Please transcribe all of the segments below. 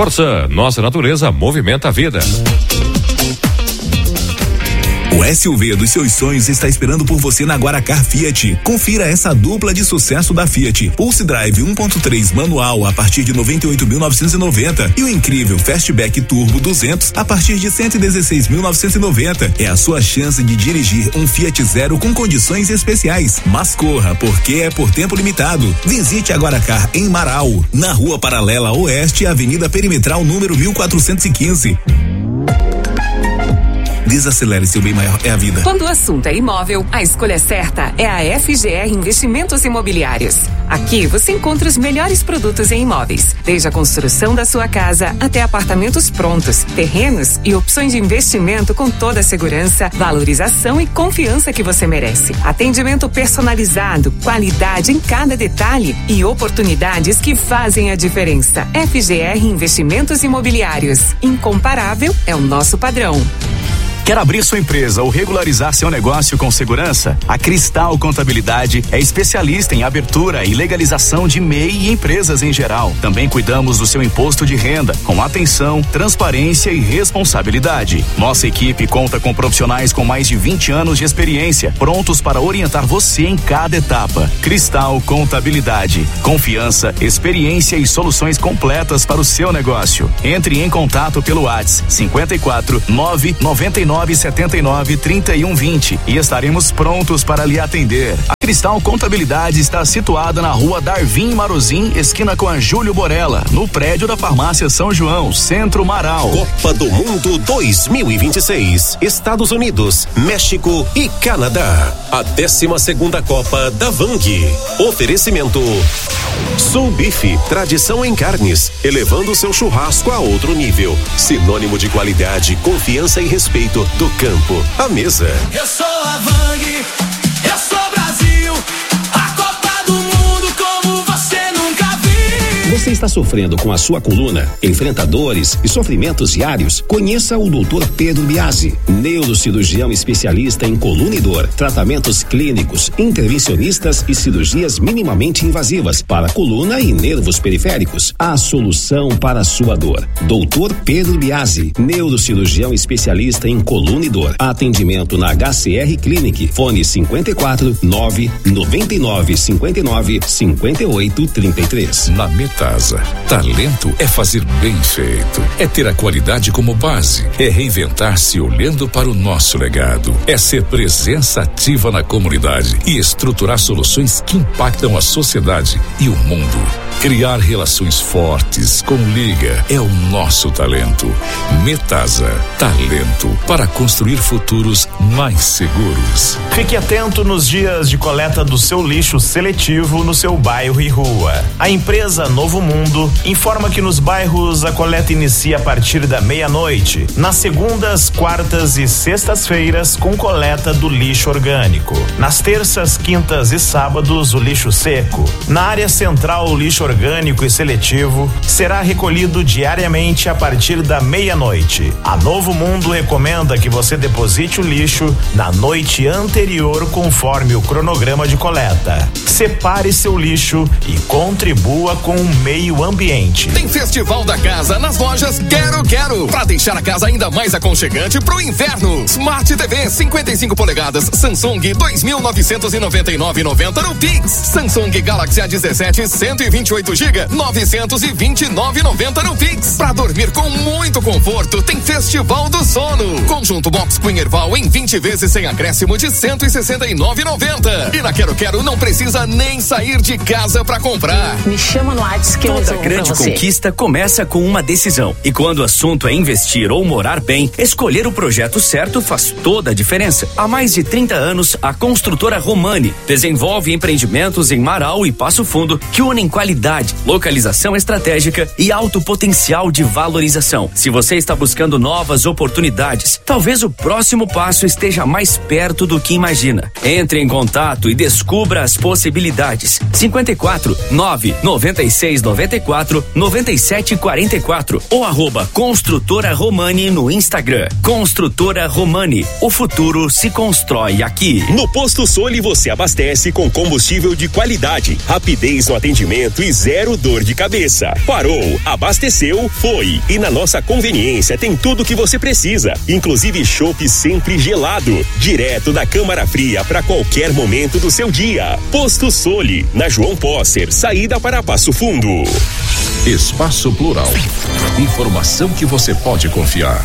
Força, nossa natureza movimenta a vida. O SUV dos seus sonhos está esperando por você na Guaracar Fiat. Confira essa dupla de sucesso da Fiat. Pulse Drive 1.3 manual a partir de 98.990 e o incrível Fastback Turbo 200 a partir de 116.990. É a sua chance de dirigir um Fiat Zero com condições especiais. Mas corra, porque é por tempo limitado. Visite a Guaracar em Marau, na Rua Paralela Oeste, Avenida Perimetral número 1415. Desacelere, seu bem maior é a vida. Quando o assunto é imóvel, a escolha certa é a FGR Investimentos Imobiliários. Aqui você encontra os melhores produtos em imóveis, desde a construção da sua casa até apartamentos prontos, terrenos e opções de investimento com toda a segurança, valorização e confiança que você merece. Atendimento personalizado, qualidade em cada detalhe e oportunidades que fazem a diferença. FGR Investimentos Imobiliários. Incomparável é o nosso padrão. Quer abrir sua empresa ou regularizar seu negócio com segurança? A Cristal Contabilidade é especialista em abertura e legalização de MEI e empresas em geral. Também cuidamos do seu imposto de renda, com atenção, transparência e responsabilidade. Nossa equipe conta com profissionais com mais de 20 anos de experiência, prontos para orientar você em cada etapa. Cristal Contabilidade. Confiança, experiência e soluções completas para o seu negócio. Entre em contato pelo WhatsApp 54 999 79 31 20 e estaremos prontos para lhe atender. A Cristal Contabilidade está situada na Rua Darvin Marozin, esquina com a Júlio Borella, no prédio da Farmácia São João, Centro Marau. Copa do Mundo 2026, Estados Unidos, México e Canadá. A 12ª Copa da Vang. Oferecimento Sul Bife, tradição em carnes, elevando seu churrasco a outro nível. Sinônimo de qualidade, confiança e respeito do campo à mesa. Eu sou a Vang, eu sou Brasil, a Copa do Mundo como você nunca viu. Você está sofrendo com a sua coluna? Enfrenta dores e sofrimentos diários? Conheça o Dr. Pedro Biasi, neurocirurgião especialista em coluna e dor, tratamentos clínicos, intervencionistas e cirurgias minimamente invasivas para coluna e nervos periféricos. A solução para a sua dor. Dr. Pedro Biasi, neurocirurgião especialista em coluna e dor. Atendimento na HCR Clinic. Fone 54 9 99 59 58 33. Na Metasa, talento é fazer bem feito, é ter a qualidade como base, é reinventar-se olhando para o nosso legado, é ser presença ativa na comunidade e estruturar soluções que impactam a sociedade e o mundo. Criar relações fortes com Liga é o nosso talento. Metasa, talento para construir futuros mais seguros. Fique atento nos dias de coleta do seu lixo seletivo no seu bairro e rua. A empresa Novo Mundo informa que nos bairros a coleta inicia a partir da meia-noite, nas segundas, quartas e sextas-feiras com coleta do lixo orgânico. Nas terças, quintas e sábados o lixo seco. Na área central o lixo orgânico e seletivo será recolhido diariamente a partir da meia-noite. A Novo Mundo recomenda que você deposite o lixo na noite anterior conforme o cronograma de coleta. Separe seu lixo e contribua com o meio ambiente. Tem Festival da Casa nas lojas Quero para deixar a casa ainda mais aconchegante pro inverno. Smart TV 55 polegadas Samsung 2.999,90 no Pix. Samsung Galaxy A17 128 GB 929,90 no Pix. Pra dormir com muito conforto, tem Festival do Sono. Conjunto Box Queen Erval em 20 vezes sem acréscimo de 169,90. E na Quero não precisa nem sair de casa pra comprar. Me chama no WhatsApp que eu Toda grande conquista começa com uma decisão. E quando o assunto é investir ou morar bem, escolher o projeto certo faz toda a diferença. Há mais de 30 anos, a construtora Romani desenvolve empreendimentos em Marau e Passo Fundo que unem qualidade, localização estratégica e alto potencial de valorização. Se você está buscando novas oportunidades, talvez o próximo passo esteja mais perto do que imagina. Entre em contato e descubra as possibilidades. 54 9 96 94 97 44 ou @Construtora Romani no Instagram. Construtora Romani, o futuro se constrói aqui. No Posto Sole você abastece com combustível de qualidade, rapidez no atendimento e e zero dor de cabeça. Parou, abasteceu, foi. E na nossa conveniência tem tudo que você precisa, inclusive chopp sempre gelado, direto da câmara fria para qualquer momento do seu dia. Posto Soli, na João Posser, saída para Passo Fundo. Espaço Plural. Informação que você pode confiar.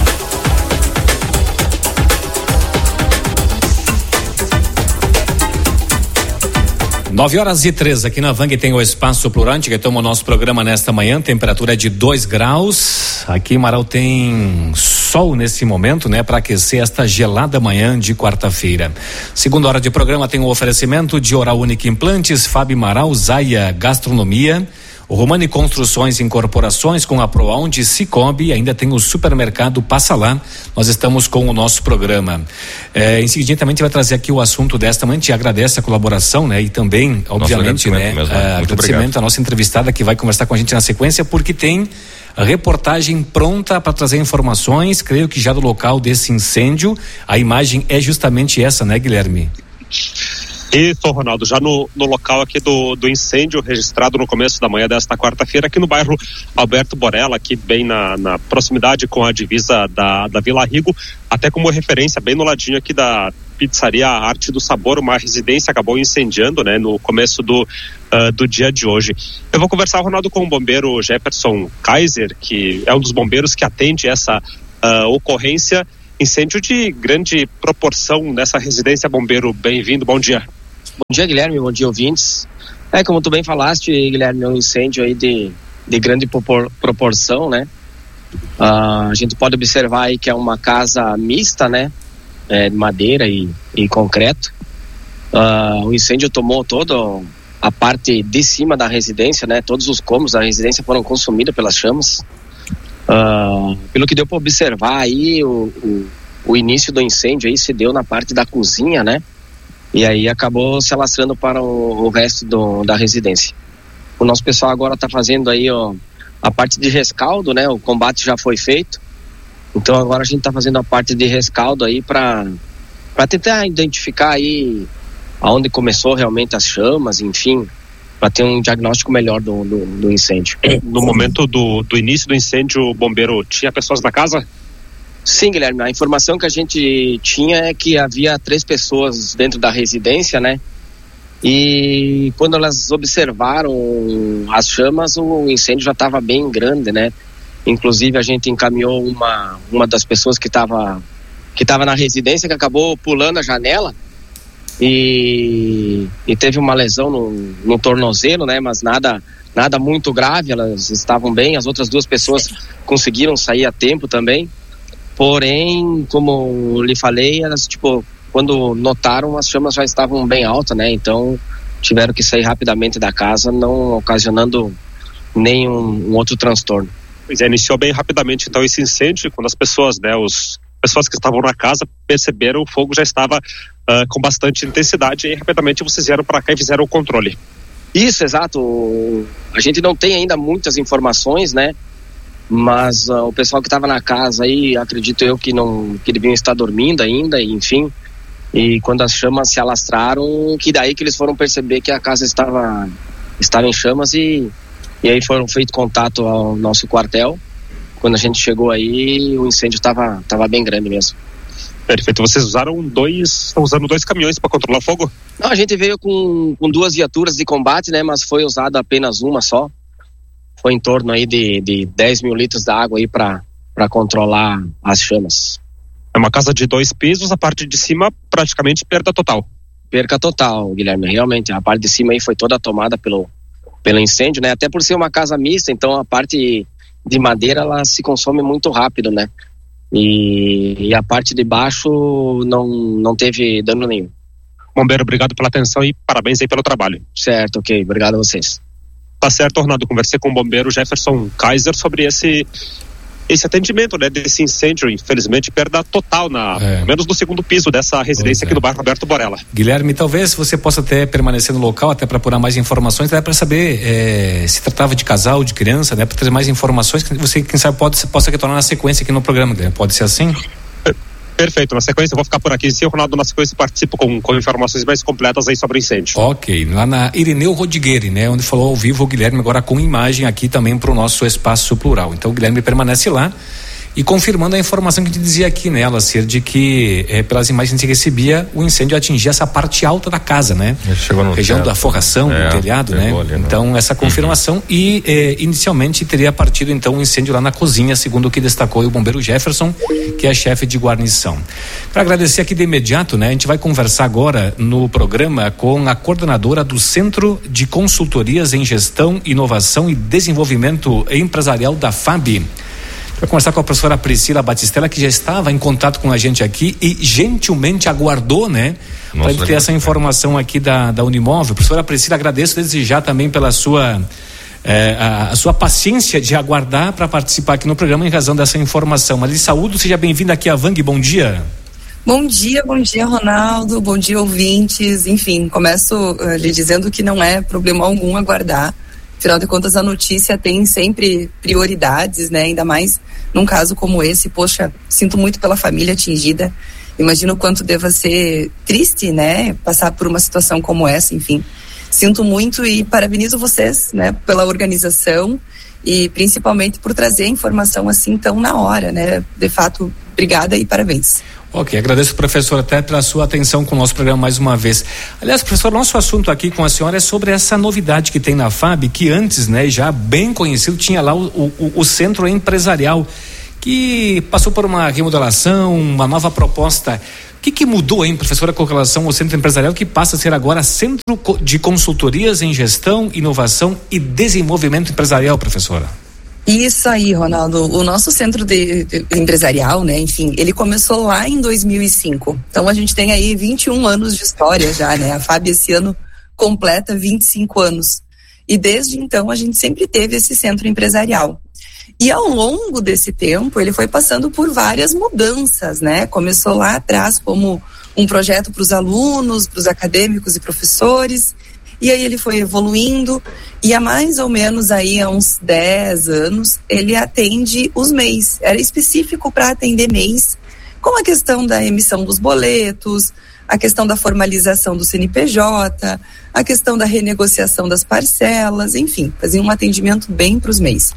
9h03 aqui na Vang tem o Espaço Plural, que toma o nosso programa nesta manhã. Temperatura é de 2 graus. Aqui em Marau tem sol nesse momento, né? Para aquecer esta gelada manhã de quarta-feira. Segunda hora de programa tem o oferecimento de Oral Única Implantes, Fábio Marau, Zaia Gastronomia, o Romani Construções e Incorporações com a Proaund, Cicobi, ainda tem o supermercado Passa Lá. Nós estamos com o nosso programa. Em seguida também a gente vai trazer aqui o assunto desta manhã. A gente agradece a colaboração, né? E também, obviamente, né? Agradecimento à nossa entrevistada que vai conversar com a gente na sequência, porque tem a reportagem pronta para trazer informações, creio que já do local desse incêndio. A imagem é justamente essa, né, Guilherme? Isso, Ronaldo, já no local aqui do incêndio registrado no começo da manhã desta quarta-feira, aqui no bairro Alberto Borella, aqui bem na proximidade com a divisa da Vila Rigo, até como referência, bem no ladinho aqui da pizzaria Arte do Sabor, uma residência acabou incendiando, né, no começo do dia de hoje. Eu vou conversar, Ronaldo, com o bombeiro Jefferson Kaiser, que é um dos bombeiros que atende essa ocorrência. Incêndio de grande proporção nessa residência. Bombeiro, bem-vindo, bom dia. Bom dia, Guilherme, bom dia, ouvintes. Como tu bem falaste, Guilherme, é um incêndio aí de grande proporção, né? A gente pode observar aí que é uma casa mista, né? De madeira e concreto. O incêndio tomou toda a parte de cima da residência, né? Todos os cômodos da residência foram consumidos pelas chamas. Pelo que deu para observar aí, o início do incêndio aí se deu na parte da cozinha, né? E aí acabou se alastrando para o resto da residência. O nosso pessoal agora está fazendo aí a parte de rescaldo, né? O combate já foi feito. Então agora a gente está fazendo a parte de rescaldo aí para tentar identificar aí aonde começou realmente as chamas, enfim, para ter um diagnóstico melhor do incêndio. No momento do início do incêndio, o bombeiro tinha pessoas na casa? Sim, Guilherme, a informação que a gente tinha é que havia 3 pessoas dentro da residência, né? E quando elas observaram as chamas, o incêndio já estava bem grande, né? Inclusive a gente encaminhou uma das pessoas que estava na residência, que acabou pulando a janela e teve uma lesão no tornozelo, né? Mas nada muito grave, elas estavam bem. As outras 2 pessoas conseguiram sair a tempo também. Porém, como lhe falei, elas, quando notaram, as chamas já estavam bem altas, né? Então, tiveram que sair rapidamente da casa, não ocasionando nenhum outro transtorno. Pois é, iniciou bem rapidamente, então, esse incêndio, quando as pessoas, né, pessoas que estavam na casa perceberam, o fogo já estava com bastante intensidade, e aí, rapidamente vocês vieram para cá e fizeram o controle. Isso, exato. A gente não tem ainda muitas informações, né? Mas o pessoal que estava na casa aí, acredito eu que deviam estar dormindo ainda, enfim. E quando as chamas se alastraram, que daí que eles foram perceber que a casa estava em chamas e aí foram feito contato ao nosso quartel. Quando a gente chegou aí, o incêndio estava bem grande mesmo. Perfeito. Vocês estão usando 2 caminhões para controlar o fogo? Não, a gente veio com 2 viaturas de combate, né? Mas foi usada apenas uma só. Foi em torno aí de 10 mil litros de água aí para controlar as chamas. É uma casa de 2 pisos, a parte de cima praticamente perda total. Perca total, Guilherme, realmente. A parte de cima aí foi toda tomada pelo incêndio, né? Até por ser uma casa mista, então a parte de madeira ela se consome muito rápido, né? E a parte de baixo não teve dano nenhum. Bombeiro, obrigado pela atenção e parabéns aí pelo trabalho. Certo, ok, obrigado a vocês. Tá certo, Ronaldo, conversei com o bombeiro Jefferson Kaiser sobre esse atendimento, né, desse incêndio, infelizmente perda total menos no 2º piso dessa residência aqui do bairro Alberto Borella. Guilherme, talvez você possa até permanecer no local até para apurar mais informações, até para saber se tratava de casal, de criança, né, para trazer mais informações que você, quem sabe, possa retornar na sequência aqui no programa, Guilherme. Pode ser assim? Perfeito, na sequência eu vou ficar por aqui. Se o Ronaldo na sequência participa com informações mais completas aí sobre o incêndio. Ok, lá na Irineu Rodigueira, né? Onde falou ao vivo o Guilherme, agora com imagem aqui também para o nosso Espaço Plural. Então o Guilherme permanece lá e confirmando a informação que a gente dizia aqui, né, Lacir, de que pelas imagens que a gente recebia, o incêndio atingia essa parte alta da casa, né? Chegou no região teto, da forração, do telhado, né? Então essa confirmação e inicialmente teria partido então um incêndio lá na cozinha, segundo o que destacou o bombeiro Jefferson, que é chefe de guarnição. Para agradecer aqui de imediato, né? A gente vai conversar agora no programa com a coordenadora do Centro de Consultorias em Gestão, Inovação e Desenvolvimento Empresarial da FAB. Vai conversar com a professora Priscila Batistella, que já estava em contato com a gente aqui e gentilmente aguardou, né? Para ter essa informação aqui da Unimóvel. Professora Priscila, agradeço desde já também pela sua a sua paciência de aguardar para participar aqui no programa em razão dessa informação. Ali, saúdo, seja bem-vinda aqui à Vang, bom dia. Bom dia, Ronaldo, bom dia, ouvintes. Enfim, começo lhe dizendo que não é problema algum aguardar. Afinal de contas, a notícia tem sempre prioridades, né? Ainda mais num caso como esse. Poxa, sinto muito pela família atingida. Imagino o quanto deva ser triste, né? Passar por uma situação como essa, enfim. Sinto muito e parabenizo vocês, né? Pela organização e principalmente por trazer a informação assim tão na hora, né? De fato, obrigada e parabéns. Ok, agradeço, professor, até pela sua atenção com o nosso programa mais uma vez. Aliás, professor, nosso assunto aqui com a senhora é sobre essa novidade que tem na FAB, que antes, né, já bem conhecido, tinha lá o centro empresarial, que passou por uma remodelação, uma nova proposta. O que mudou, hein, professora, com relação ao centro empresarial, que passa a ser agora Centro de Consultorias em Gestão, Inovação e Desenvolvimento Empresarial, professora? Isso aí, Ronaldo. O nosso centro empresarial, né, enfim, ele começou lá em 2005. Então a gente tem aí 21 anos de história já, né? A FAB esse ano completa 25 anos. E desde então a gente sempre teve esse centro empresarial. E ao longo desse tempo ele foi passando por várias mudanças, né? Começou lá atrás como um projeto para os alunos, para os acadêmicos e professores. E aí ele foi evoluindo e há mais ou menos aí há uns 10 anos ele atende os MEIs. Era específico para atender MEIs, com a questão da emissão dos boletos, a questão da formalização do CNPJ, a questão da renegociação das parcelas, enfim, fazia um atendimento bem para os MEIs.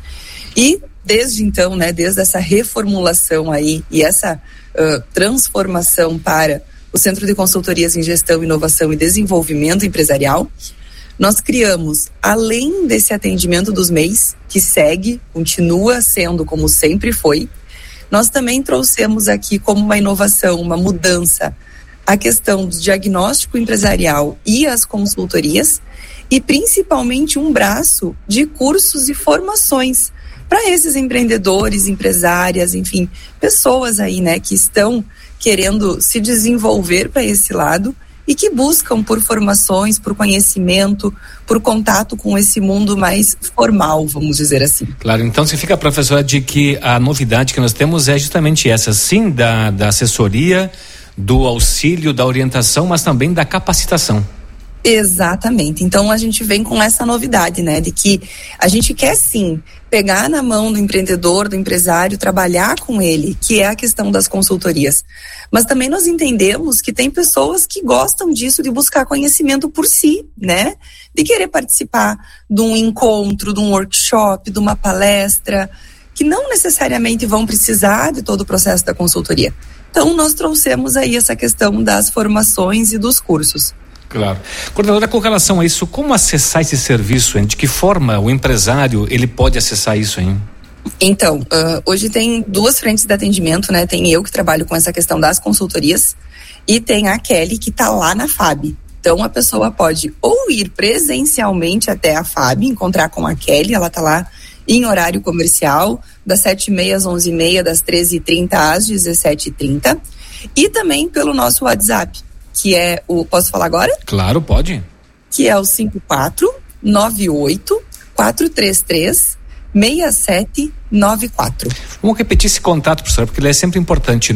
E desde então, né, desde essa reformulação aí e essa transformação para o Centro de Consultorias em Gestão, Inovação e Desenvolvimento Empresarial, nós criamos, além desse atendimento dos MEIs, que segue, continua sendo como sempre foi, nós também trouxemos aqui como uma inovação, uma mudança, a questão do diagnóstico empresarial e as consultorias, e principalmente um braço de cursos e formações para esses empreendedores, empresárias, enfim, pessoas aí, né, que estão querendo se desenvolver para esse lado e que buscam por formações, por conhecimento, por contato com esse mundo mais formal, vamos dizer assim. Claro, então significa, professora, de que a novidade que nós temos é justamente essa, sim, da assessoria, do auxílio, da orientação, mas também da capacitação. Exatamente, então a gente vem com essa novidade, né, de que a gente quer sim pegar na mão do empreendedor, do empresário, trabalhar com ele, que é a questão das consultorias, mas também nós entendemos que tem pessoas que gostam disso, de buscar conhecimento por si, né, de querer participar de um encontro, de um workshop, de uma palestra, que não necessariamente vão precisar de todo o processo da consultoria. Então nós trouxemos aí essa questão das formações e dos cursos. Claro. Coordenadora, com relação a isso, como acessar esse serviço, hein? De que forma o empresário ele pode acessar isso, hein? Então, hoje tem duas frentes de atendimento, né? Tem eu que trabalho com essa questão das consultorias e tem a Kelly que está lá na FAB. Então a pessoa pode ou ir presencialmente até a FAB, encontrar com a Kelly, ela está lá em horário comercial, das 7h30 às 11h30, das 13h30 às 17h30, e também pelo nosso WhatsApp, que é o... Posso falar agora? Claro, pode. Que é o 5498-433-6794. Vamos repetir esse contato, professora, porque ele é sempre importante.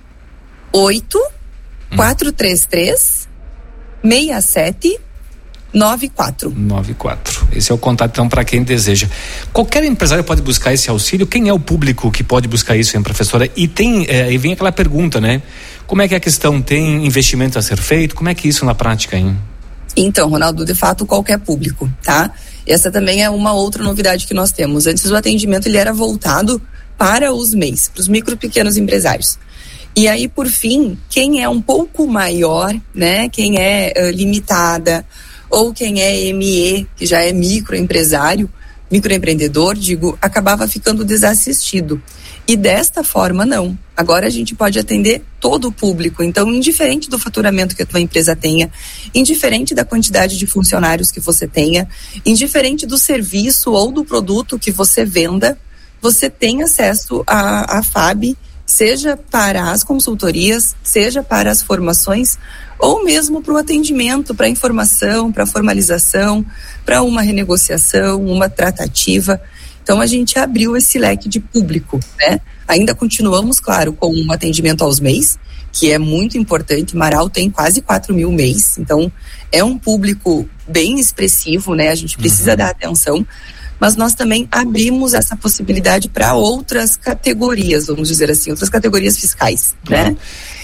433-6794. 94. Esse é o contato, então, para quem deseja. Qualquer empresário pode buscar esse auxílio? Quem é o público que pode buscar isso, hein, professora? E e vem aquela pergunta, né? Como é que é a questão? Tem investimento a ser feito? Como é que é isso na prática, hein? Então, Ronaldo, de fato, qualquer público, tá? Essa também é uma outra novidade que nós temos. Antes, o atendimento ele era voltado para os MEIs, para os micro e pequenos empresários. E aí, por fim, quem é um pouco maior, né? Quem é limitada, ou quem é ME, que já é microempresário, microempreendedor, acabava ficando desassistido. E desta forma, não. Agora a gente pode atender todo o público. Então, indiferente do faturamento que a tua empresa tenha, indiferente da quantidade de funcionários que você tenha, indiferente do serviço ou do produto que você venda, você tem acesso à FAB, seja para as consultorias, seja para as formações, ou mesmo para o atendimento, para a informação, para a formalização, para uma renegociação, uma tratativa. Então, a gente abriu esse leque de público, né? Ainda continuamos, claro, com um atendimento aos MEIs, que é muito importante. Marau tem quase 4.000 MEIs, então é um público bem expressivo, né? A gente precisa dar atenção, mas nós também abrimos essa possibilidade para outras categorias, vamos dizer assim, outras categorias fiscais, né?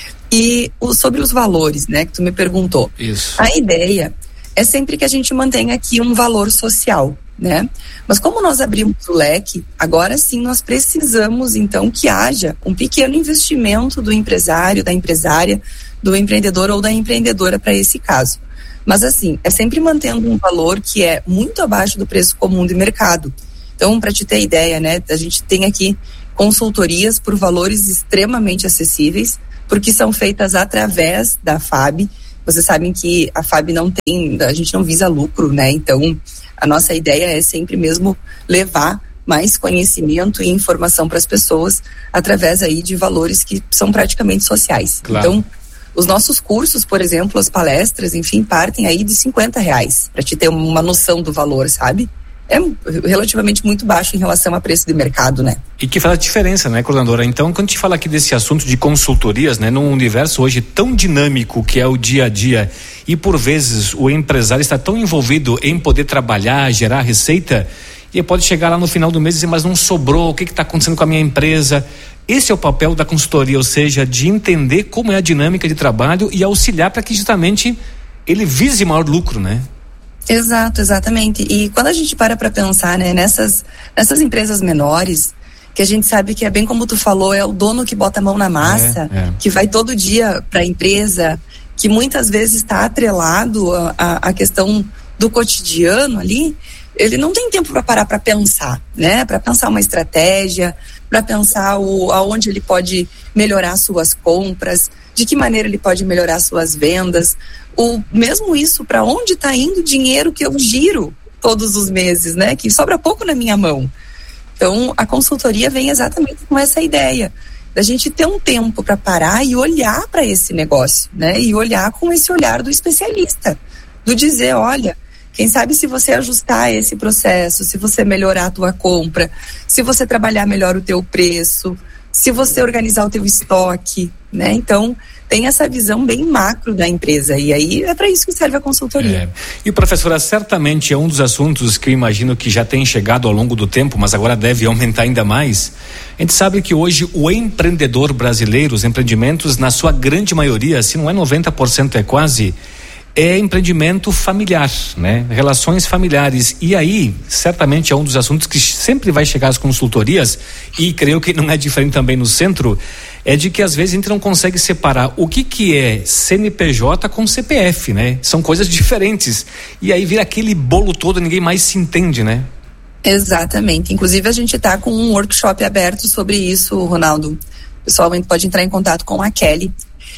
E sobre os valores, né, que tu me perguntou. Isso. A ideia é sempre que a gente mantenha aqui um valor social, né? Mas como nós abrimos o leque, agora sim nós precisamos então que haja um pequeno investimento do empresário, da empresária, do empreendedor ou da empreendedora para esse caso. Mas assim, é sempre mantendo um valor que é muito abaixo do preço comum de mercado. Então, para te ter ideia, né, a gente tem aqui consultorias por valores extremamente acessíveis, porque são feitas através da FAB. Vocês sabem que a FAB a gente não visa lucro, né? Então, a nossa ideia é sempre mesmo levar mais conhecimento e informação para as pessoas através aí de valores que são praticamente sociais. Claro. Então, os nossos cursos, por exemplo, as palestras, enfim, partem aí de R$50, para te ter uma noção do valor, sabe? É relativamente muito baixo em relação a preço de mercado, né? E que faz a diferença, né, coordenadora? Então, quando a gente fala aqui desse assunto de consultorias, né, num universo hoje tão dinâmico que é o dia a dia, e por vezes o empresário está tão envolvido em poder trabalhar, gerar receita, e pode chegar lá no final do mês e dizer, mas não sobrou, o que está acontecendo com a minha empresa? Esse é o papel da consultoria, ou seja, de entender como é a dinâmica de trabalho e auxiliar para que justamente ele vise maior lucro, né? Exato, exatamente. E quando a gente para pensar, né, nessas empresas menores, que a gente sabe que é bem como tu falou, é o dono que bota a mão na massa, que vai todo dia para a empresa, que muitas vezes está atrelado à questão do cotidiano ali, ele não tem tempo para parar para pensar, né? Para pensar uma estratégia, para pensar aonde ele pode melhorar suas compras, de que maneira ele pode melhorar suas vendas, ou mesmo isso, para onde está indo o dinheiro que eu giro todos os meses, né? Que sobra pouco na minha mão. Então, a consultoria vem exatamente com essa ideia, da gente ter um tempo para parar e olhar para esse negócio, né? E olhar com esse olhar do especialista, do dizer, olha, quem sabe se você ajustar esse processo, se você melhorar a tua compra, se você trabalhar melhor o teu preço, se você organizar o teu estoque, né? Então, tem essa visão bem macro da empresa, e aí é para isso que serve a consultoria. E professora, certamente é um dos assuntos que eu imagino que já tem chegado ao longo do tempo, mas agora deve aumentar ainda mais. A gente sabe que hoje o empreendedor brasileiro, os empreendimentos, na sua grande maioria, se não é 90%, é quase, é empreendimento familiar, né? Relações familiares. E aí, certamente é um dos assuntos que sempre vai chegar às consultorias, e creio que não é diferente também no centro, é de que às vezes a gente não consegue separar o que é CNPJ com CPF, né? São coisas diferentes. E aí vira aquele bolo todo, ninguém mais se entende, né? Pessoalmente. Inclusive, a gente está com um workshop aberto sobre isso, Ronaldo. O pessoal pode entrar em contato com a Kelly.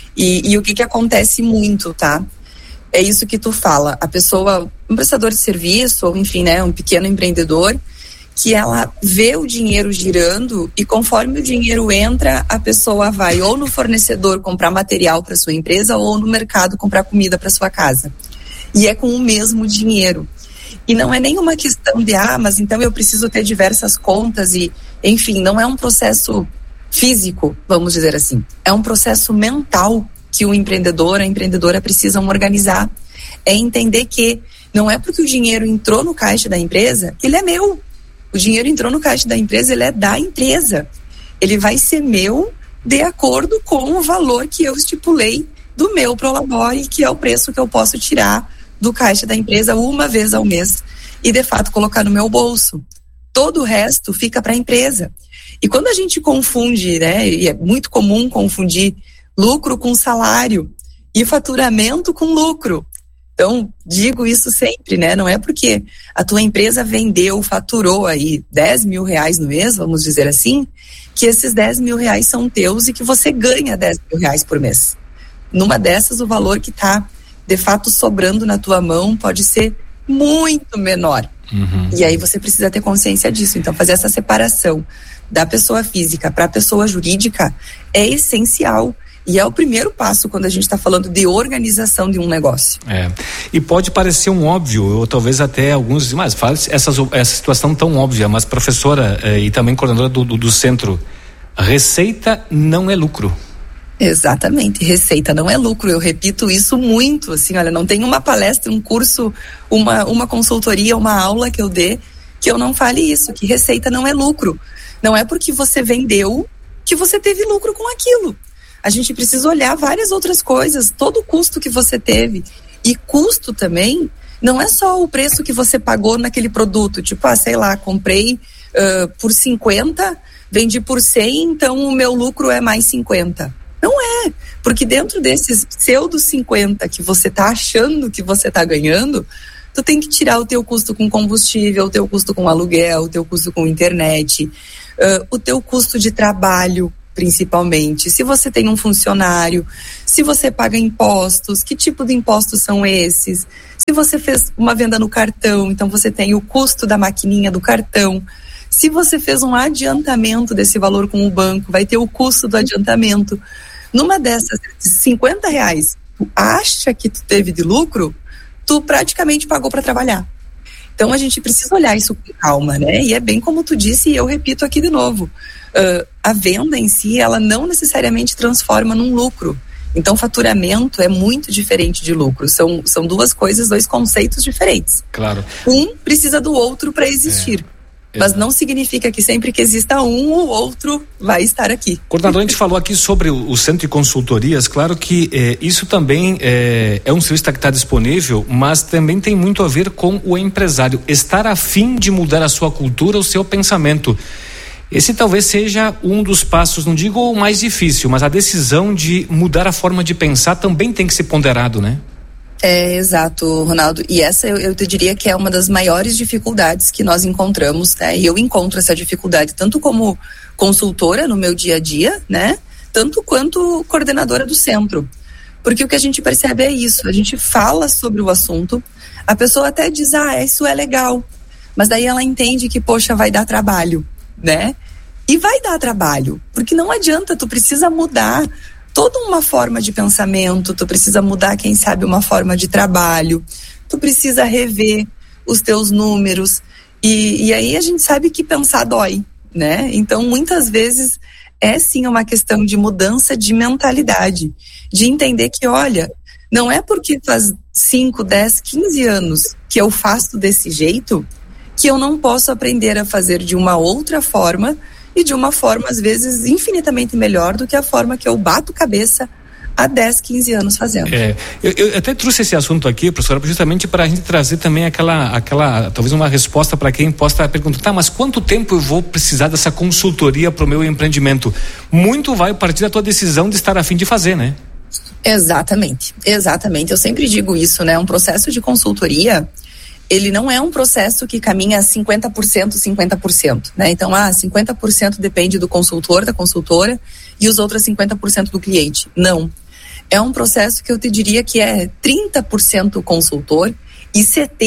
E o que acontece muito, tá? É isso que tu fala, a pessoa, um prestador de serviço, ou enfim, né, um pequeno empreendedor, que ela vê o dinheiro girando e conforme o dinheiro entra, a pessoa vai ou no fornecedor comprar material para sua empresa ou no mercado comprar comida para sua casa. E é com o mesmo dinheiro. E não é nenhuma questão de, mas então eu preciso ter diversas contas e, enfim, não é um processo físico, vamos dizer assim. É um processo mental que o empreendedor, a empreendedora precisam organizar. É entender que Não é porque o dinheiro entrou no caixa da empresa, ele é meu. O dinheiro entrou no caixa da empresa, ele é da empresa. Ele vai ser meu de acordo com o valor que eu estipulei do meu Prolabore, que é o preço que eu posso tirar do caixa da empresa uma vez ao mês e, de fato, colocar no meu bolso. Todo o resto fica para a empresa. E quando a gente confunde, né, e é muito comum confundir lucro com salário e faturamento com lucro. Então, digo isso sempre, né? Não é porque a tua empresa vendeu, faturou aí 10 mil reais no mês, vamos dizer assim, que esses 10 mil reais são teus e que você ganha 10 mil reais por mês. Numa dessas, o valor que está, de fato, sobrando na tua mão pode ser muito menor. E aí você precisa ter consciência disso. Então, fazer essa separação da pessoa física para a pessoa jurídica é essencial. E é o primeiro passo quando a gente está falando de organização de um negócio. E pode parecer um óbvio, ou talvez até alguns dizem, mas fala essa situação tão óbvia, mas professora e também coordenadora do centro, receita não é lucro. Exatamente, receita não é lucro. Eu repito isso muito, assim, olha, não tem uma palestra, um curso, uma consultoria, uma aula que eu dê que eu não fale isso, que receita não é lucro. Não é porque você vendeu que você teve lucro com aquilo. A gente precisa olhar várias outras coisas, todo o custo que você teve. E custo também não é só o preço que você pagou naquele produto. Tipo, sei lá, comprei por 50, vendi por 100, então o meu lucro é mais 50. Não é, porque dentro desses pseudo 50 que você está achando que você está ganhando, tu tem que tirar o teu custo com combustível, o teu custo com aluguel, o teu custo com internet, o teu custo de trabalho, principalmente, se você tem um funcionário, se você paga impostos, que tipo de impostos são esses, se você fez uma venda no cartão, então você tem o custo da maquininha do cartão, se você fez um adiantamento desse valor com o banco, vai ter o custo do adiantamento. Numa dessas 50 reais, tu acha que tu teve de lucro, tu praticamente pagou para trabalhar. Então a gente precisa olhar isso com calma, né? E é bem como tu disse, e eu repito aqui de novo, a venda em si, ela não necessariamente transforma num lucro. Então faturamento é muito diferente de lucro. São duas coisas, dois conceitos diferentes. Claro. Um precisa do outro para existir. Mas não significa que sempre que exista um, o outro vai estar aqui. Coordenador, a gente falou aqui sobre o centro de consultorias. Claro que isso também é um serviço que está disponível, mas também tem muito a ver com o empresário estar a fim de mudar a sua cultura, o seu pensamento. Esse talvez seja um dos passos, não digo o mais difícil, mas a decisão de mudar a forma de pensar também tem que ser ponderado, né? Exato, Ronaldo. E essa eu te diria que é uma das maiores dificuldades que nós encontramos, né? E eu encontro essa dificuldade tanto como consultora no meu dia a dia, né? Tanto quanto coordenadora do centro. Porque o que a gente percebe é isso, a gente fala sobre o assunto, a pessoa até diz, isso é legal, mas daí ela entende que, poxa, vai dar trabalho, né? E vai dar trabalho, porque não adianta, tu precisa mudar toda uma forma de pensamento, tu precisa mudar, quem sabe, uma forma de trabalho, tu precisa rever os teus números, e aí a gente sabe que pensar dói, né? Então, muitas vezes, é sim uma questão de mudança de mentalidade, de entender que, olha, não é porque faz 5, 10, 15 anos que eu faço desse jeito, que eu não posso aprender a fazer de uma outra forma, e de uma forma, às vezes, infinitamente melhor do que a forma que eu bato cabeça há 10, 15 anos fazendo. Eu até trouxe esse assunto aqui, professora, justamente para a gente trazer também aquela talvez uma resposta para quem possa perguntar, mas quanto tempo eu vou precisar dessa consultoria para o meu empreendimento? Muito vai partir da tua decisão de estar a fim de fazer, né? Exatamente. Eu sempre digo isso, né? Um processo de consultoria, ele não é um processo que caminha 50%, 50%, né? Então, 50% depende do consultor, da consultora, e os outros 50% do cliente. Não. É um processo que eu te diria que é 30% consultor e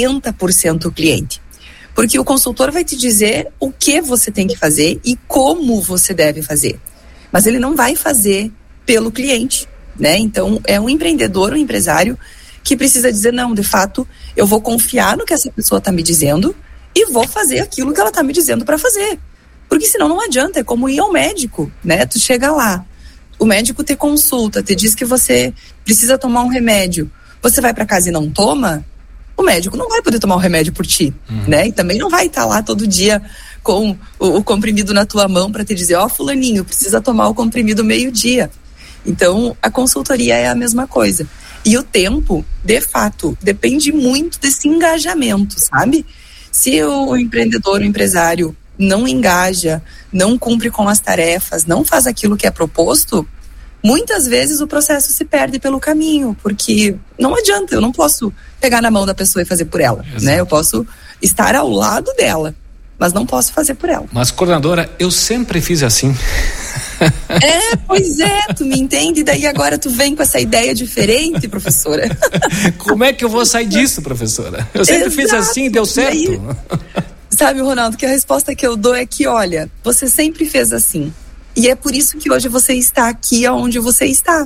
70% cliente. Porque o consultor vai te dizer o que você tem que fazer e como você deve fazer. Mas ele não vai fazer pelo cliente, né? Então, é um empreendedor, um empresário que precisa dizer, não, de fato, eu vou confiar no que essa pessoa está me dizendo e vou fazer aquilo que ela está me dizendo para fazer. Porque senão não adianta, é como ir ao médico, né? Tu chega lá, o médico te consulta, te diz que você precisa tomar um remédio, você vai para casa e não toma, o médico não vai poder tomar o remédio por ti, né? E também não vai estar lá todo dia com o comprimido na tua mão para te dizer, fulaninho, precisa tomar o comprimido meio-dia. Então, a consultoria é a mesma coisa. E o tempo, de fato, depende muito desse engajamento, sabe? Se o empreendedor, o empresário não engaja, não cumpre com as tarefas, não faz aquilo que é proposto, muitas vezes o processo se perde pelo caminho, porque não adianta, eu não posso pegar na mão da pessoa e fazer por ela, né? Eu posso estar ao lado dela, mas não posso fazer por ela. Mas, coordenadora, eu sempre fiz assim. Pois é, tu me entende? Daí agora tu vem com essa ideia diferente, professora. Como é que eu vou sair disso, professora? Eu sempre fiz assim e deu certo. Daí, sabe, Ronaldo, que a resposta que eu dou é que, olha, você sempre fez assim. E é por isso que hoje você está aqui aonde você está.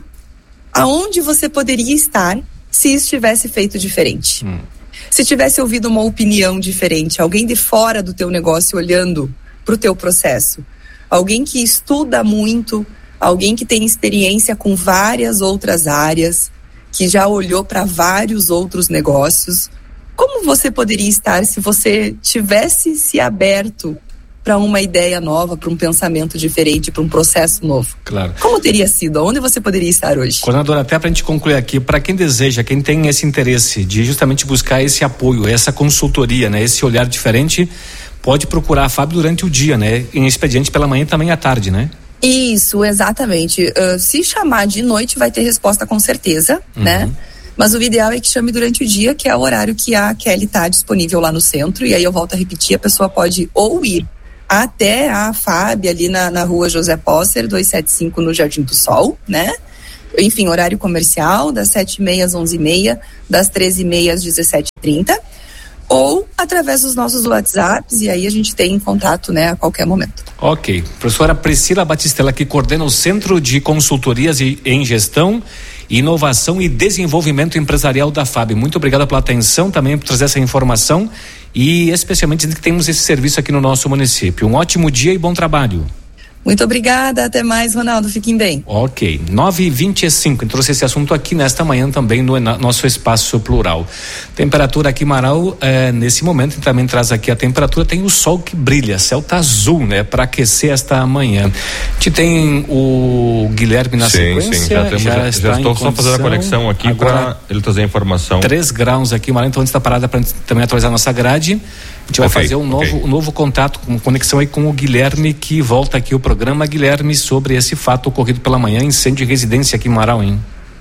Aonde você poderia estar se isso tivesse feito diferente. Se tivesse ouvido uma opinião diferente, alguém de fora do teu negócio olhando para o teu processo. Alguém que estuda muito, alguém que tem experiência com várias outras áreas, que já olhou para vários outros negócios. Como você poderia estar se você tivesse se aberto para uma ideia nova, para um pensamento diferente, para um processo novo? Claro. Como teria sido? Onde você poderia estar hoje? Coordenadora, até para a gente concluir aqui, para quem deseja, quem tem esse interesse de justamente buscar esse apoio, essa consultoria, né, esse olhar diferente, pode procurar a Fábio durante o dia, né? Em expediente pela manhã e também à tarde, né? Isso, exatamente. Se chamar de noite vai ter resposta com certeza, né? Mas o ideal é que chame durante o dia, que é o horário que a Kelly está disponível lá no centro. E aí eu volto a repetir, a pessoa pode ou ir até a Fábio ali na rua José Posser, 275 no Jardim do Sol, né? Enfim, horário comercial, das 7h30 às 11h30, das 13h30 às 17h30. Ou através dos nossos WhatsApps, e aí a gente tem contato, né, a qualquer momento. Ok. Professora Priscila Batistella, que coordena o Centro de Consultorias em Gestão, Inovação e Desenvolvimento Empresarial da FAB. Muito obrigado pela atenção, também por trazer essa informação e especialmente que temos esse serviço aqui no nosso município. Um ótimo dia e bom trabalho. Muito obrigada, até mais, Ronaldo, fiquem bem. Ok, 9h25, trouxe esse assunto aqui nesta manhã também no nosso espaço plural. Temperatura aqui em Marau, nesse momento também traz aqui a temperatura, tem o sol que brilha, céu tá azul, né, para aquecer esta manhã. A gente tem o Guilherme na sequência. Sim, já estou só fazendo a conexão aqui para ele trazer a informação. 3 graus aqui em Marau, então antes da parada para também atualizar a nossa grade. A gente vai fazer um novo contato, uma conexão aí com o Guilherme, que volta aqui o programa. Guilherme, sobre esse fato ocorrido pela manhã, incêndio de residência aqui em Marau, hein?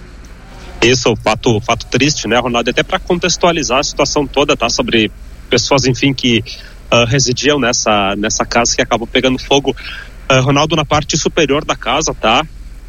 Isso, fato triste, né, Ronaldo? Até para contextualizar a situação toda, tá? Sobre pessoas, enfim, que residiam nessa casa que acabou pegando fogo. Ronaldo, na parte superior da casa, tá?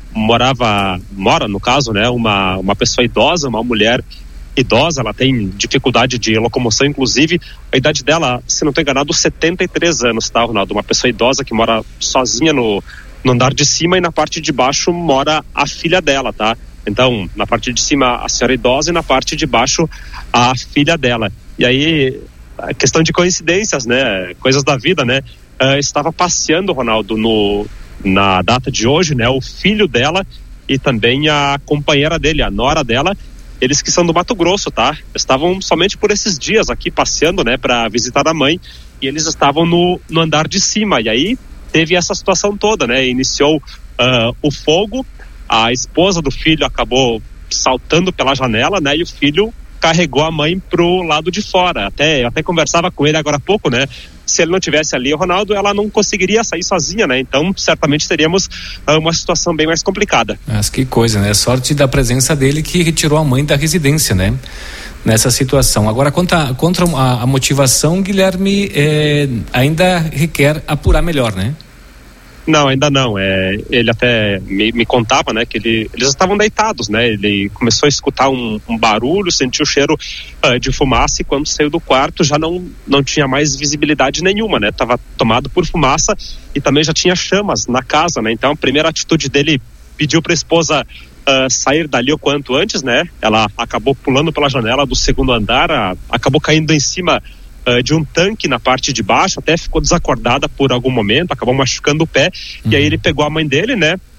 Mora, no caso, né? Uma pessoa idosa, uma mulher idosa, ela tem dificuldade de locomoção, inclusive a idade dela, se não estou enganado, 73 anos, tá, Ronaldo? Uma pessoa idosa que mora sozinha no andar de cima, e na parte de baixo mora a filha dela, tá? Então, na parte de cima a senhora idosa e na parte de baixo a filha dela. E aí, a questão de coincidências, né? Coisas da vida, né? Estava passeando, Ronaldo, na data de hoje, né? O filho dela e também a companheira dele, a nora dela. Eles que são do Mato Grosso, tá? Estavam somente por esses dias aqui passeando, né, para visitar a mãe, e eles estavam no andar de cima, e aí teve essa situação toda, né? Iniciou o fogo, a esposa do filho acabou saltando pela janela, né? E o filho carregou a mãe pro lado de fora. Eu até conversava com ele agora há pouco, né? Se ele não tivesse ali, o Ronaldo, ela não conseguiria sair sozinha, né? Então, certamente teríamos uma situação bem mais complicada. Mas que coisa, né? Sorte da presença dele que retirou a mãe da residência, né? Nessa situação. Agora, quanto a motivação, Guilherme, ainda requer apurar melhor, né? Não, ainda não. Ele até me contava, né, que eles estavam deitados, né? Ele começou a escutar um barulho, sentiu o cheiro de fumaça, e quando saiu do quarto já não tinha mais visibilidade nenhuma, né? Tava tomado por fumaça e também já tinha chamas na casa, né? Então a primeira atitude dele, pediu para a esposa sair dali o quanto antes, né? Ela acabou pulando pela janela do segundo andar, acabou caindo em cima de um tanque na parte de baixo, até ficou desacordada por algum momento, acabou machucando o pé, e aí ele pegou a mãe dele, né?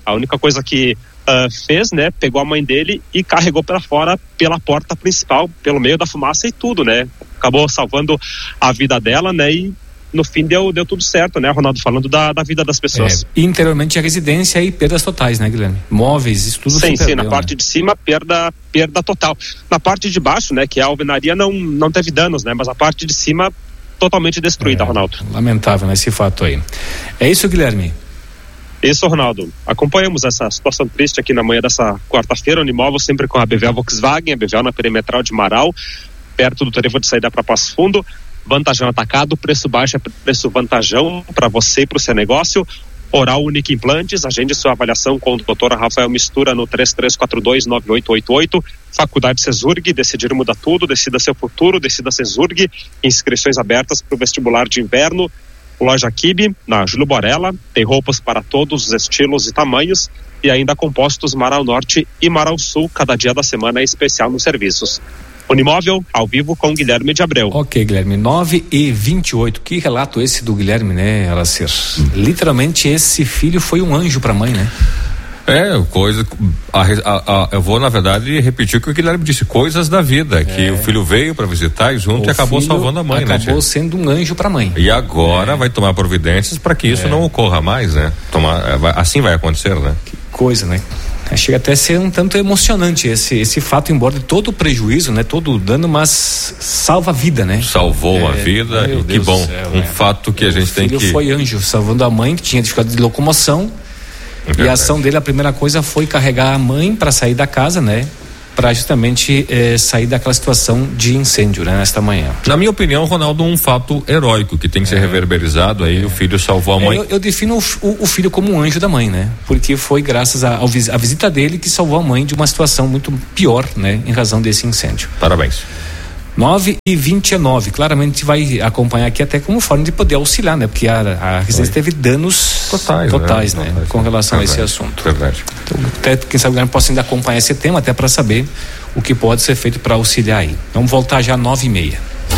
A única coisa que fez, né, pegou a mãe dele e carregou para fora pela porta principal, pelo meio da fumaça e tudo, né? Acabou salvando a vida dela, né? E no fim deu tudo certo, né, Ronaldo? Falando da vida das pessoas. Interiormente a residência e perdas totais, né, Guilherme? Móveis, isso tudo sim, perdeu, na parte de cima, perda total. Na parte de baixo, né, que é a alvenaria, não teve danos, né? Mas a parte de cima totalmente destruída, Ronaldo. Lamentável, né, esse fato aí. É isso, Guilherme? Isso, Ronaldo. Acompanhamos essa situação triste aqui na manhã dessa quarta-feira. Unimóvel sempre com a BVA Volkswagen, a BVA na perimetral de Marau, perto do trevo de saída para Passo Fundo. Vantajão atacado, preço baixo é preço vantajão para você e para o seu negócio. Oral Unique Implantes, agende sua avaliação com o Dr. Rafael Mistura no 3342-9888. Faculdade Cesurg, decidir muda tudo, decida seu futuro, decida Cesurg. Inscrições abertas para o vestibular de inverno. Loja Kibe, na Júlio Borella, tem roupas para todos os estilos e tamanhos, e ainda compostos Marau Norte e Marau Sul, cada dia da semana é especial nos serviços. Unimóvel, ao vivo com Guilherme de Abreu. Ok, Guilherme, 9h28, que relato esse do Guilherme, né, Alacer? Literalmente esse filho foi um anjo para a mãe, né? Eu vou, na verdade, repetir o que o Guilherme disse, coisas da vida, que o filho veio para visitar e junto e acabou salvando a mãe, né? Acabou sendo um anjo para a mãe. E agora vai tomar providências para que isso não ocorra mais, né? Assim vai acontecer, né? Que coisa, né? Chega até a ser um tanto emocionante esse fato, embora de todo o prejuízo, né? Todo o dano, mas salva a vida, né? Salvou uma vida e que bom. Fato que a gente tem que... O filho foi anjo, salvando a mãe que tinha dificuldade de locomoção. E a ação dele, a primeira coisa foi carregar a mãe para sair da casa, né? Para justamente sair daquela situação de incêndio, né? Nesta manhã. Na minha opinião, Ronaldo, um fato heróico que tem que ser reverberizado aí, o filho salvou a mãe. Eu defino o filho como um anjo da mãe, né? Porque foi graças à visita dele que salvou a mãe de uma situação muito pior, né? Em razão desse incêndio. Parabéns. 9h29, claramente vai acompanhar aqui até como forma de poder auxiliar, né? Porque a residência teve danos totais, né? Com relação a esse assunto. Verdade. Então, até quem sabe o Guilherme possa ainda acompanhar esse tema até para saber o que pode ser feito para auxiliar aí. Vamos voltar já 9h30.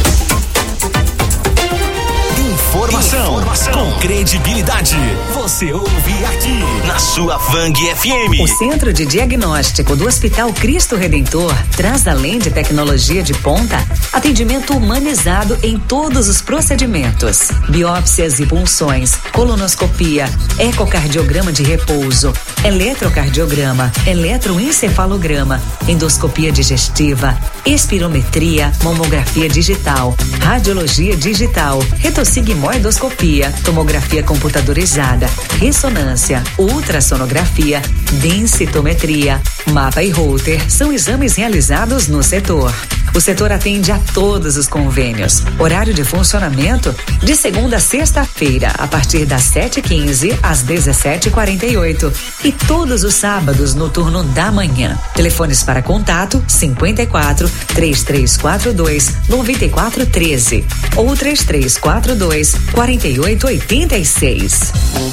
Informação com credibilidade. Você ouve aqui na sua Vang FM. O Centro de Diagnóstico do Hospital Cristo Redentor traz, além de tecnologia de ponta, atendimento humanizado em todos os procedimentos: biópsias e punções, colonoscopia, ecocardiograma de repouso, eletrocardiograma, eletroencefalograma, endoscopia digestiva, espirometria, mamografia digital, radiologia digital, retossigmoidoscopia, tomografia computadorizada, ressonância, ultrassonografia, densitometria, mapa e Holter são exames realizados no setor. O setor atende a todos os convênios. Horário de funcionamento de segunda a sexta-feira, a partir das 7h15 às 17h48 e todos os sábados no turno da manhã. Telefones para contato 54 3342 9413 ou 3342 4886.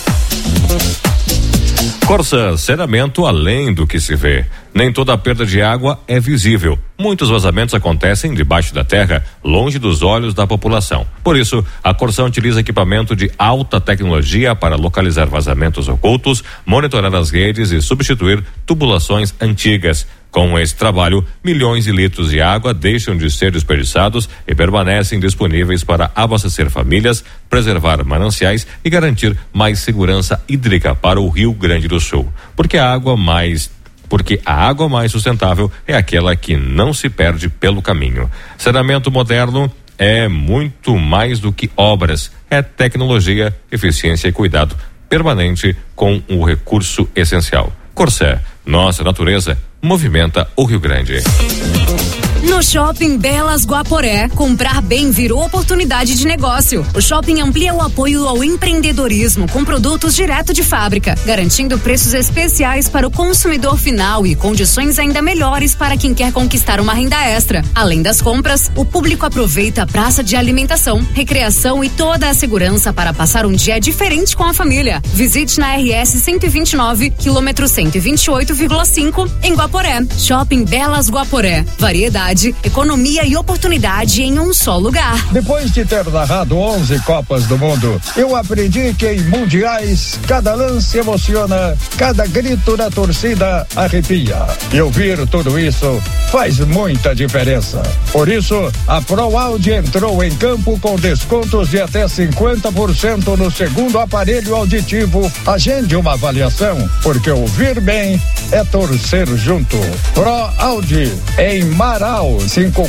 Corsan, saneamento além do que se vê. Nem toda a perda de água é visível. Muitos vazamentos acontecem debaixo da terra, longe dos olhos da população. Por isso, a Corsan utiliza equipamento de alta tecnologia para localizar vazamentos ocultos, monitorar as redes e substituir tubulações antigas. Com esse trabalho, milhões de litros de água deixam de ser desperdiçados e permanecem disponíveis para abastecer famílias, preservar mananciais e garantir mais segurança hídrica para o Rio Grande do Sul. Porque a água mais sustentável é aquela que não se perde pelo caminho. Saneamento moderno é muito mais do que obras, é tecnologia, eficiência e cuidado permanente com o recurso essencial. Corsan, nossa natureza movimenta o Rio Grande. No Shopping Belas Guaporé, comprar bem virou oportunidade de negócio. O shopping amplia o apoio ao empreendedorismo com produtos direto de fábrica, garantindo preços especiais para o consumidor final e condições ainda melhores para quem quer conquistar uma renda extra. Além das compras, o público aproveita a praça de alimentação, recreação e toda a segurança para passar um dia diferente com a família. Visite na RS 129, quilômetro 128,5, em Guaporé. Shopping Belas Guaporé. Variedade qualidade, economia e oportunidade em um só lugar. Depois de ter narrado 11 Copas do Mundo, eu aprendi que em mundiais, cada lance emociona, cada grito da torcida arrepia. E ouvir tudo isso faz muita diferença. Por isso, a ProAudio entrou em campo com descontos de até 50% no segundo aparelho auditivo. Agende uma avaliação, porque ouvir bem é torcer junto. ProAudio em Marau,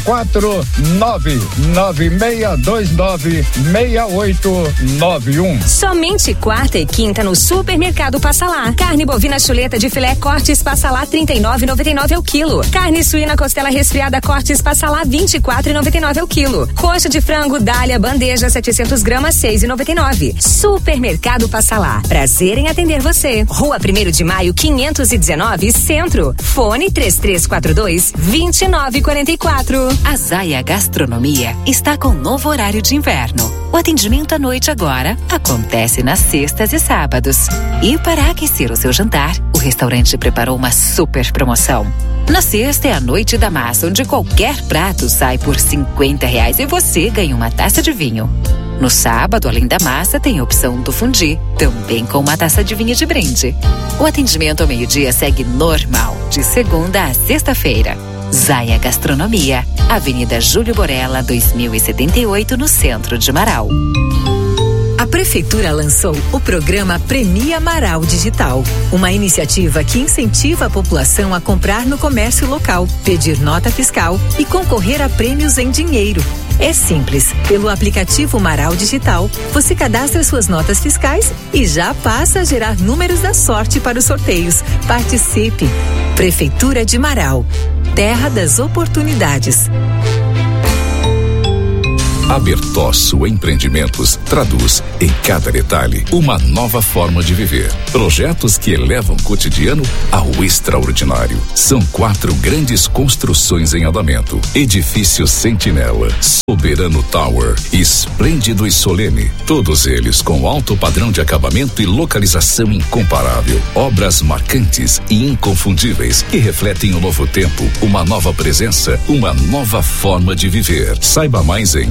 54996296891. Somente quarta e quinta no Supermercado Passa Lá. Carne bovina chuleta de filé cortes Passa Lá, R$39,99 ao quilo. Carne suína costela resfriada cortes Passa Lá, R$24,99 ao quilo. Coxa de frango Dália bandeja 700 gramas, R$6,99. Supermercado Passa Lá. Prazer em atender você. Rua 1º de Maio, 519, Centro. Fone 3342-2944. A Zaya Gastronomia está com novo horário de inverno. O atendimento à noite agora acontece nas sextas e sábados. E para aquecer o seu jantar, o restaurante preparou uma super promoção. Na sexta é a noite da massa, onde qualquer prato sai por R$50 e você ganha uma taça de vinho. No sábado, além da massa, tem a opção do fundi, também com uma taça de vinho de brinde. O atendimento ao meio-dia segue normal, de segunda a sexta-feira. Zaya Gastronomia, Avenida Júlio Borella, 2078, no centro de Marau. A Prefeitura lançou o programa Premia Marau Digital, uma iniciativa que incentiva a população a comprar no comércio local, pedir nota fiscal e concorrer a prêmios em dinheiro. É simples. Pelo aplicativo Marau Digital, você cadastra suas notas fiscais e já passa a gerar números da sorte para os sorteios. Participe! Prefeitura de Marau, terra das oportunidades. A Bertosso Empreendimentos traduz em cada detalhe uma nova forma de viver. Projetos que elevam o cotidiano ao extraordinário. São 4 grandes construções em andamento. Edifício Sentinela, Soberano Tower, Esplêndido e Solene. Todos eles com alto padrão de acabamento e localização incomparável. Obras marcantes e inconfundíveis que refletem um novo tempo, uma nova presença, uma nova forma de viver. Saiba mais em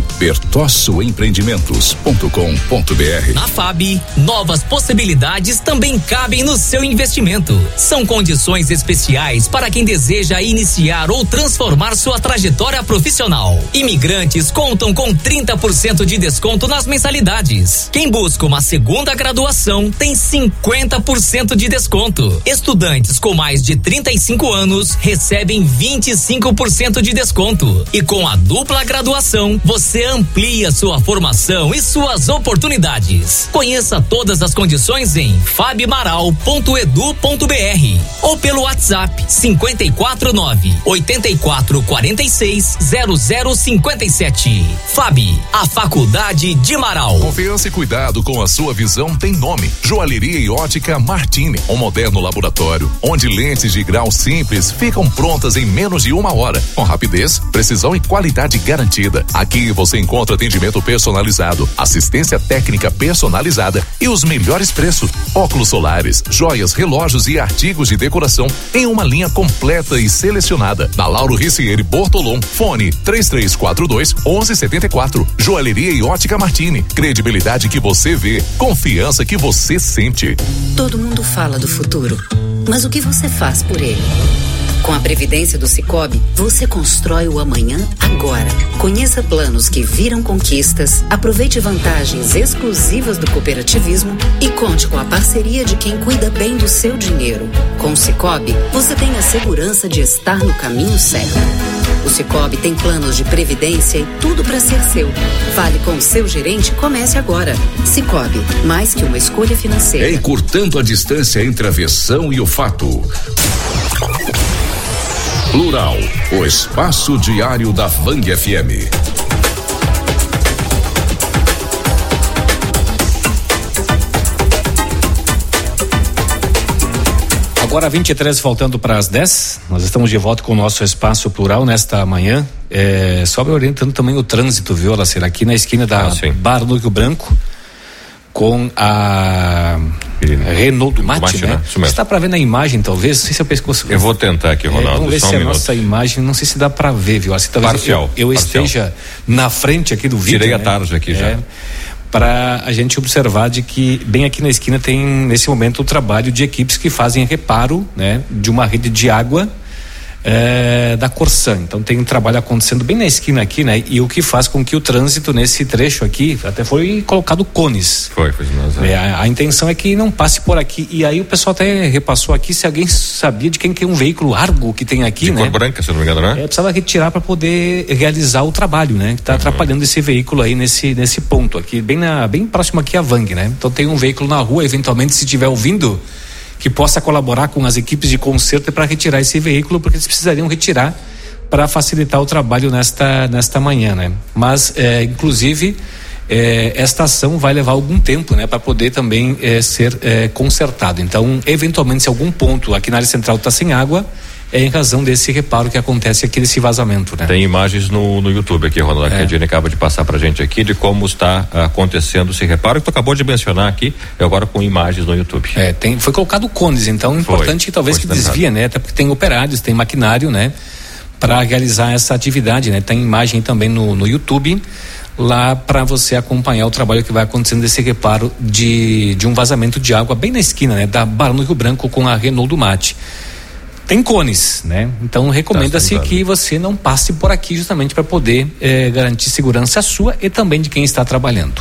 bertossoempreendimentos.com.br. Na FAB, novas possibilidades também cabem no seu investimento. São condições especiais para quem deseja iniciar ou transformar sua trajetória profissional. Imigrantes contam com 30% de desconto nas mensalidades. Quem busca uma segunda graduação tem 50% de desconto. Estudantes com mais de 35 anos recebem 25% de desconto. E com a dupla graduação, você amplia sua formação e suas oportunidades. Conheça todas as condições em fabmaral.edu.br ou pelo WhatsApp 549-8446-0057. FAB, a Faculdade de Marau. Confiança e cuidado com a sua visão tem nome. Joalheria e Ótica Martini, um moderno laboratório onde lentes de grau simples ficam prontas em menos de 1 hora, com rapidez, precisão e qualidade garantida. Aqui você encontra atendimento personalizado, assistência técnica personalizada e os melhores preços. Óculos solares, joias, relógios e artigos de decoração em uma linha completa e selecionada. Na Lauro Ricieri Bortolom, fone 3342-1174. Joalheria e Ótica Martini, credibilidade que você vê, confiança que você sente. Todo mundo fala do futuro, mas o que você faz por ele? Com a Previdência do Sicoob, você constrói o amanhã agora. Conheça planos que viram conquistas, aproveite vantagens exclusivas do cooperativismo e conte com a parceria de quem cuida bem do seu dinheiro. Com o Sicoob, você tem a segurança de estar no caminho certo. O Sicoob tem planos de previdência e tudo para ser seu. Fale com o seu gerente e comece agora. Sicoob, mais que uma escolha financeira. Encurtando a distância entre a versão e o fato. Plural, o espaço diário da Vang FM. Agora 23, faltando para as 10, nós estamos de volta com o nosso espaço plural nesta manhã. Só me orientando também o trânsito, viu, Lacer? Aqui na esquina da Bar Núcleo Branco, com a Renault do Mate, né? Está para ver na imagem, talvez? Não sei se eu pescoço. Eu vou tentar aqui, Ronaldo. Vamos ver se a nossa imagem, não sei se dá para ver, viu? Assim, talvez parcial. Eu esteja na frente aqui do vídeo. Tirei a né? tarde aqui já. Para a gente observar de que bem aqui na esquina tem nesse momento o trabalho de equipes que fazem reparo, né, de uma rede de água da Corsan. Então tem um trabalho acontecendo bem na esquina aqui, né? E o que faz com que o trânsito nesse trecho aqui até foi colocado cones. Foi a intenção é que não passe por aqui. E aí o pessoal até repassou aqui se alguém sabia de quem que é um veículo Argo que tem aqui, né? Cor branca, se eu não me engano, né? Precisava retirar para poder realizar o trabalho, né? Que está atrapalhando esse veículo aí nesse ponto aqui, bem próximo aqui à Vang, né? Então tem um veículo na rua, eventualmente se estiver ouvindo, que possa colaborar com as equipes de conserto para retirar esse veículo, porque eles precisariam retirar para facilitar o trabalho nesta manhã, né? Mas, inclusive, esta ação vai levar algum tempo, né? Para poder também ser consertado. Então, eventualmente, se algum ponto aqui na área central está sem água, é em razão desse reparo que acontece aqui nesse vazamento, né? Tem imagens no YouTube aqui, Ronaldo, que a Diane acaba de passar pra gente aqui de como está acontecendo esse reparo que tu acabou de mencionar aqui, e agora com imagens no YouTube. Foi colocado cones, então importante que talvez que desvia, né? Até porque tem operários, tem maquinário, né? Para realizar essa atividade, né? Tem imagem também no YouTube lá para você acompanhar o trabalho que vai acontecendo desse reparo de um vazamento de água bem na esquina, né? Da Barão do Rio Branco com a Renault do Mate. Tem cones, né? Então recomenda-se que você não passe por aqui justamente para poder garantir segurança sua e também de quem está trabalhando.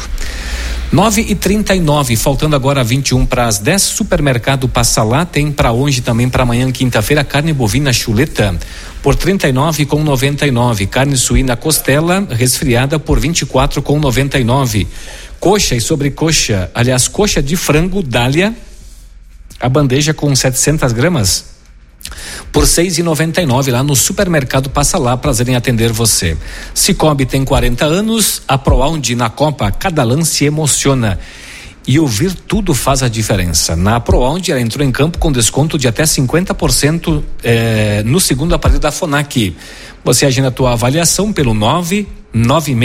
9h39, faltando agora 21 para as 10. Supermercado Passa Lá tem para hoje também para amanhã, quinta-feira, carne bovina chuleta por R$ 39,99. Carne suína costela resfriada por R$ 24,99. Coxa e sobrecoxa, aliás, coxa de frango dália, a bandeja com 700 gramas por R$ 6,99 lá no Supermercado Passa Lá. Prazer em atender você. Cicobi tem 40 anos, a ProAundi na Copa, cada lance emociona. E ouvir tudo faz a diferença. Na ProAundi ela entrou em campo com desconto de até 50% no segundo aparelho da FONAC. Você agenda a tua avaliação pelo 996